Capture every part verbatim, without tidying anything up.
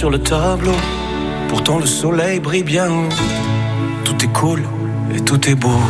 sur le tableau. Pourtant le soleil brille bien haut. Tout est cool et tout est beau.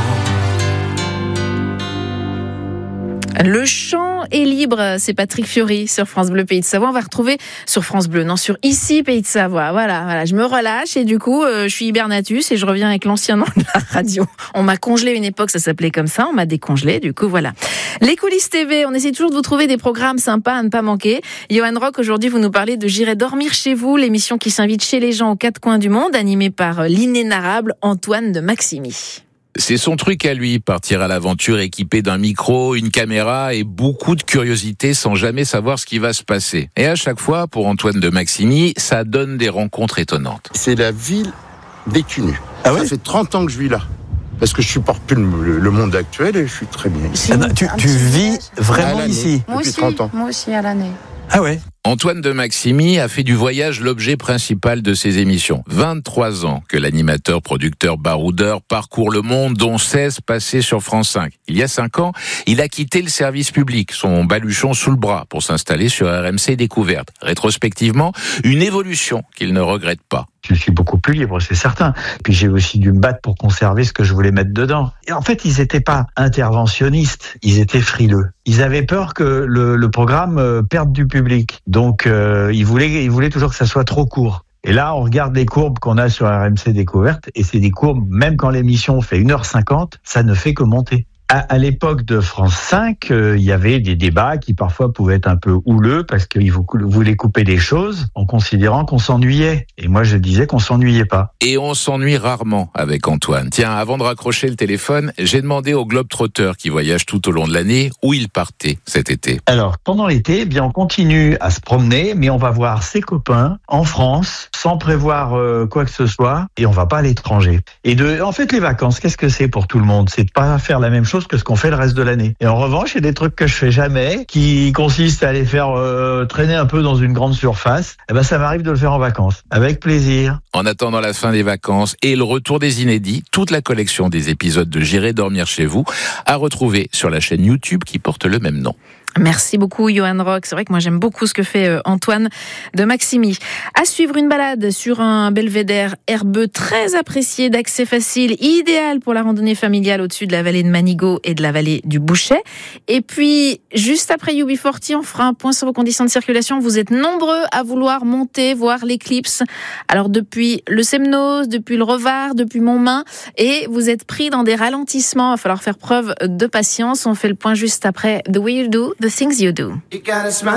Le chant est libre, c'est Patrick Fiori sur France Bleu Pays de Savoie. On va retrouver sur France Bleu, non sur Ici Pays de Savoie. Voilà, voilà, je me relâche et du coup, euh, je suis hibernatus et je reviens avec l'ancien nom de la radio. On m'a congelé une époque, ça s'appelait comme ça. On m'a décongelé, du coup voilà. Les coulisses T V, on essaie toujours de vous trouver des programmes sympas à ne pas manquer. Johan Rock, aujourd'hui, vous nous parlez de J'irai dormir chez vous, l'émission qui s'invite chez les gens aux quatre coins du monde, animée par l'inénarrable Antoine de Maximi. C'est son truc à lui, partir à l'aventure équipé d'un micro, une caméra et beaucoup de curiosité sans jamais savoir ce qui va se passer. Et à chaque fois, pour Antoine de Maximi, ça donne des rencontres étonnantes. C'est la ville des Cunus. Ah ouais ? Ça fait trente ans que je vis là. Parce que je supporte plus le, le monde actuel et je suis très bien ici. Ah non, tu, tu vis vraiment ici Moi depuis aussi, trente ans. moi aussi à l'année. Ah ouais. Antoine de Maximi a fait du voyage l'objet principal de ses émissions. vingt-trois ans que l'animateur, producteur, baroudeur parcourt le monde, dont seize passés sur France cinq. Il y a cinq ans, il a quitté le service public, son baluchon sous le bras, pour s'installer sur R M C Découverte. Rétrospectivement, une évolution qu'il ne regrette pas. Je suis beaucoup plus libre, c'est certain. Puis j'ai aussi dû me battre pour conserver ce que je voulais mettre dedans. Et en fait, ils n'étaient pas interventionnistes, ils étaient frileux. Ils avaient peur que le, le programme euh, perde du public. Donc, euh, ils voulaient, ils voulaient toujours que ça soit trop court. Et là, on regarde les courbes qu'on a sur R M C Découverte, et c'est des courbes, même quand l'émission fait une heure cinquante, ça ne fait que monter. À, à l'époque de France cinq, euh, il y avait des débats qui parfois pouvaient être un peu houleux parce qu'ils voulaient couper des choses en considérant qu'on s'ennuyait. Et moi, je disais qu'on s'ennuyait pas. Et on s'ennuie rarement avec Antoine. Tiens, avant de raccrocher le téléphone, j'ai demandé au Globetrotter qui voyage tout au long de l'année où il partait cet été. Alors, pendant l'été, eh bien, on continue à se promener, mais on va voir ses copains en France sans prévoir euh, quoi que ce soit et on va pas à l'étranger. Et de, en fait, les vacances, qu'est-ce que c'est pour tout le monde ? C'est de pas faire la même chose que ce qu'on fait le reste de l'année. Et en revanche, il y a des trucs que je fais jamais, qui consistent à aller faire euh, traîner un peu dans une grande surface. Eh ben, ça m'arrive de le faire en vacances, avec plaisir. En attendant la fin des vacances et le retour des inédits, toute la collection des épisodes de J'irai dormir chez vous à retrouver sur la chaîne YouTube qui porte le même nom. Merci beaucoup, Johan Rock. C'est vrai que moi, j'aime beaucoup ce que fait Antoine de Maximi. À suivre, une balade sur un belvédère herbeux très apprécié, d'accès facile, idéal pour la randonnée familiale au-dessus de la vallée de Manigot et de la vallée du Bouchet. Et puis, juste après U B quarante, on fera un point sur vos conditions de circulation. Vous êtes nombreux à vouloir monter, voir l'éclipse. Alors, depuis le Semnoz, depuis le Revard, depuis Montmain, et vous êtes pris dans des ralentissements. Il va falloir faire preuve de patience. On fait le point juste après The Way You Do, The Things You Do.